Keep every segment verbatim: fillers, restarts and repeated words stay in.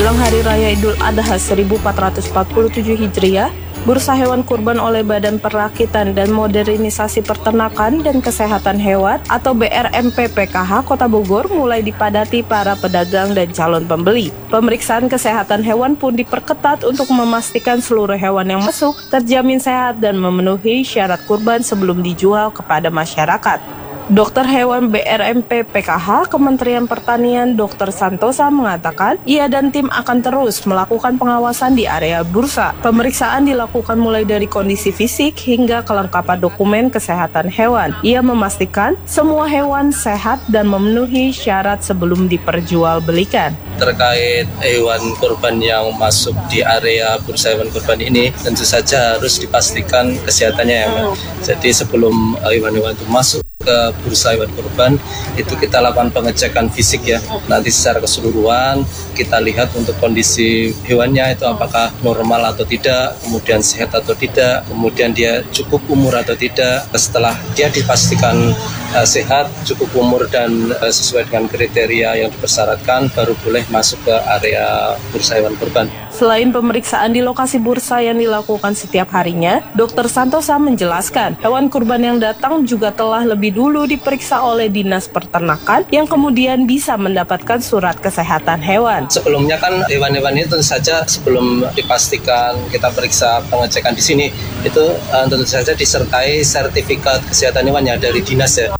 Menjelang Hari Raya Idul Adha seribu empat ratus empat puluh tujuh Hijriah, Bursa Hewan Kurban oleh Badan Perakitan dan Modernisasi Peternakan dan Kesehatan Hewan atau B R M P P K H Kota Bogor mulai dipadati para pedagang dan calon pembeli. Pemeriksaan kesehatan hewan pun diperketat untuk memastikan seluruh hewan yang masuk terjamin sehat dan memenuhi syarat kurban sebelum dijual kepada masyarakat. Dokter Hewan B R M P P K H Kementerian Pertanian Dokter Santosa mengatakan ia dan tim akan terus melakukan pengawasan di area bursa. Pemeriksaan dilakukan mulai dari kondisi fisik hingga kelengkapan dokumen kesehatan hewan. Ia memastikan semua hewan sehat dan memenuhi syarat sebelum diperjualbelikan. Terkait hewan kurban yang masuk di area bursa hewan kurban ini tentu saja harus dipastikan kesehatannya ya, Mbak. Jadi sebelum hewan-hewan itu masuk ke bursa hewan kurban itu kita lakukan pengecekan fisik ya, nanti secara keseluruhan kita lihat untuk kondisi hewannya itu apakah normal atau tidak, kemudian sehat atau tidak, kemudian dia cukup umur atau tidak. Setelah dia dipastikan uh, sehat, cukup umur dan uh, sesuai dengan kriteria yang dipersyaratkan, baru boleh masuk ke area bursa hewan kurban. Selain pemeriksaan di lokasi bursa yang dilakukan setiap harinya, Dokter Santosa menjelaskan hewan kurban yang datang juga telah lebih dulu diperiksa oleh Dinas Peternakan yang kemudian bisa mendapatkan surat kesehatan hewan. Sebelumnya kan hewan-hewan ini tentu saja sebelum dipastikan kita periksa pengecekan di sini itu uh, tentu saja disertai sertifikat kesehatan hewannya dari dinas ya.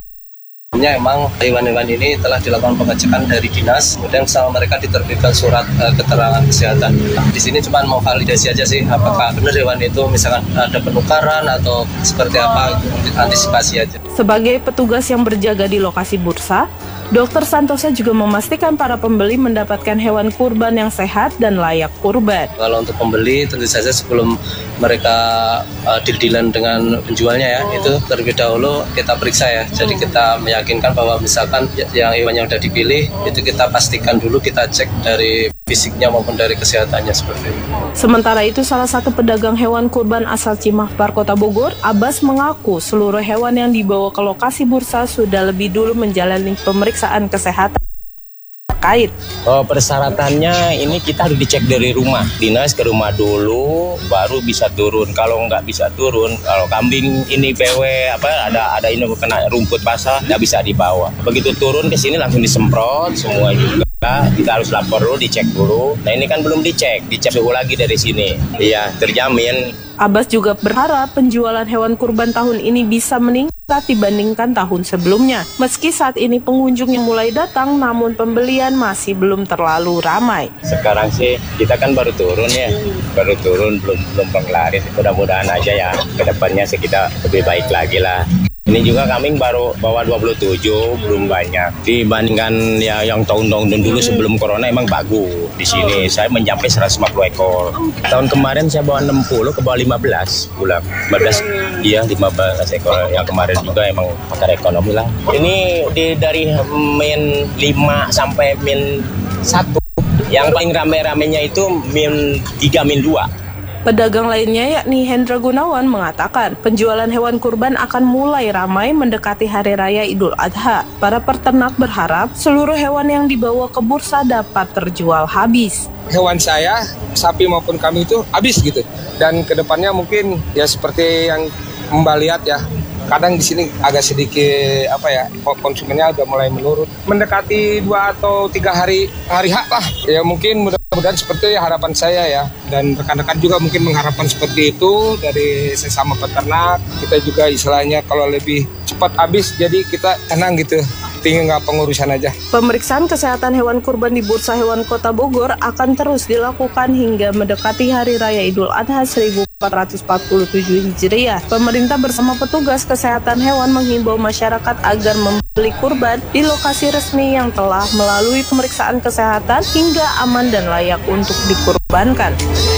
Memang hewan-hewan ini telah dilakukan pengecekan dari dinas, kemudian sama mereka diterbitkan surat uh, keterangan kesehatan. Di sini cuma mau validasi aja sih, apakah benar hewan itu misalkan ada penukaran atau seperti apa, untuk antisipasi aja. Sebagai petugas yang berjaga di lokasi bursa, Dokter Santosa juga memastikan para pembeli mendapatkan hewan kurban yang sehat dan layak kurban. Kalau untuk pembeli tentu saja sebelum mereka uh, deal-dealan dengan penjualnya ya, itu terlebih dahulu kita periksa ya. Jadi kita meyakinkan bahwa misalkan yang hewan yang sudah dipilih itu kita pastikan dulu, kita cek dari fisiknya maupun dari kesehatannya seperti itu. Sementara itu, salah satu pedagang hewan kurban asal Cimahpar, Kota Bogor, Abbas mengaku seluruh hewan yang dibawa ke lokasi bursa sudah lebih dulu menjalani pemeriksaan kesehatan terkait. Oh, persyaratannya ini kita harus dicek dari rumah. Dinas ke rumah dulu, baru bisa turun. Kalau nggak bisa turun, kalau kambing ini P W apa ada ada ini kena rumput basah, nggak bisa dibawa. Begitu turun ke sini langsung disemprot semua juga. Kita harus lapor dulu, dicek dulu. Nah ini kan belum dicek, dicek suhu lagi dari sini. Iya, terjamin. Abbas juga berharap penjualan hewan kurban tahun ini bisa meningkat dibandingkan tahun sebelumnya. Meski saat ini pengunjung yang mulai datang, namun pembelian masih belum terlalu ramai. Sekarang sih kita kan baru turun ya, baru turun belum belum penglaris. Mudah-mudahan aja ya kedepannya sih kita lebih baik lagi lah. Ini juga kambing baru bawa dua puluh tujuh, belum banyak. Dibandingkan ya yang tahun-tahun dulu sebelum corona emang bagus. Di sini saya mencapai seratus lima puluh ekor. Tahun kemarin saya bawa enam puluh, ke bawah lima belas pulang. lima belas, iya lima belas ekor. Yang kemarin juga emang pakar ekonomi lah. Ini di, dari min lima sampai min satu. Yang paling rame-ramenya itu min tiga, min dua. Pedagang lainnya yakni Hendra Gunawan mengatakan penjualan hewan kurban akan mulai ramai mendekati Hari Raya Idul Adha. Para peternak berharap seluruh hewan yang dibawa ke bursa dapat terjual habis. Hewan saya, sapi maupun kambing itu habis gitu. Dan kedepannya mungkin ya seperti yang Mbak lihat ya, kadang di sini agak sedikit apa ya, konsumennya udah mulai menurun. Mendekati dua atau tiga hari hari H lah. Ya mungkin mudah-mudahan seperti harapan saya ya. Dan rekan-rekan juga mungkin mengharapkan seperti itu dari sesama peternak. Kita juga istilahnya kalau lebih cepat habis, jadi kita tenang gitu. Tinggal nggak pengurusan aja. Pemeriksaan kesehatan hewan kurban di Bursa Hewan Kota Bogor akan terus dilakukan hingga mendekati Hari Raya Idul Adha seribu empat ratus empat puluh tujuh Hijriah. Pemerintah bersama petugas kesehatan hewan menghimbau masyarakat agar membeli kurban di lokasi resmi yang telah melalui pemeriksaan kesehatan hingga aman dan layak untuk dikurbankan.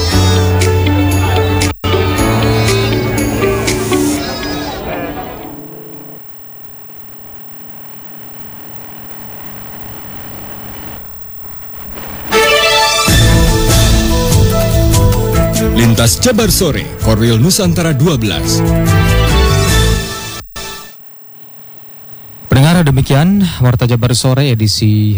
Lintas Jabar Sore, Korwil Nusantara dua belas. Pendengar, demikian Warta Jabar Sore edisi